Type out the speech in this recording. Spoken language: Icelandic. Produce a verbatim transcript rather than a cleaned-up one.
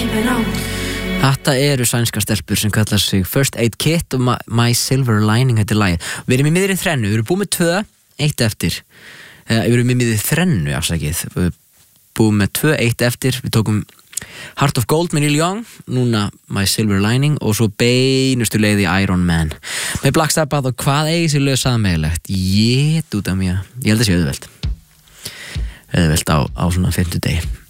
Þetta eru sænska stelpur sem kallar sig First Aid Kit og My, My Silver Lining heitir lagið. Við erum í miðri þrennu, við erum búið með tvö, eitt eftir. Uh, við erum í miðri þrennu, afsakið. Við erum búið með tvö, eitt eftir. Við tókum Heart of Gold með Neil Young, núna My Silver Lining og svo beinustu leiði Iron Man. Með Black Sabbath og hvað eigi sér lög sameiginlegt? Jét út af mér. Ég held að sé auðvelt. Auðvelt á, á svona fimmtudegi.